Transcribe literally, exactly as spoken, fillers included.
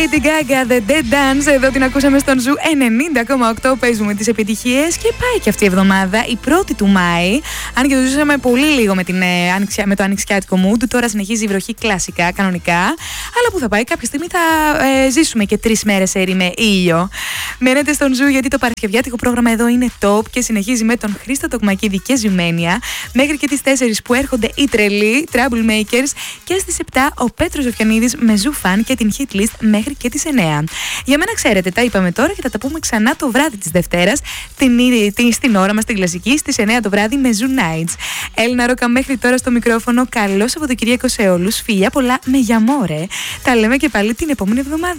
Lady Gaga, The Dead Dance, εδώ την ακούσαμε στον Ζου ενενήντα κόμμα οκτώ, παίζουμε τις επιτυχίες και πάει και αυτή η εβδομάδα, η πρώτη του Μάη, αν και το ζούσαμε πολύ λίγο με, την, ε, με το ανοιξιάτικο mood, τώρα συνεχίζει η βροχή κλασικά, κανονικά, αλλά που θα πάει κάποια στιγμή θα ε, ζήσουμε και τρεις μέρες έρη με ήλιο. Μένετε στον Ζου γιατί το παρασκευιάτικο πρόγραμμα εδώ είναι top και συνεχίζει με τον Χρήστο Τοκμακίδη και Ζουμένια, μέχρι και τις τέσσερις που έρχονται οι τρελοί, Troublemakers, και στις επτά ο Πέτρος Ζοφιανίδης με Ζου Φαν και την Hit List μέχρι και τις εννέα. Για μένα ξέρετε, τα είπαμε τώρα και θα τα πούμε ξανά το βράδυ της Δευτέρας, την, την, στην ώρα μας την κλασική, στις εννέα το βράδυ με Zoo Nights. Έλληνα Ρόκα μέχρι τώρα στο μικρόφωνο. Καλό Σαββατοκύριακο σε όλους. Φιλιά πολλά με γιαμόρε. Τα λέμε και πάλι την επόμενη εβδομάδα.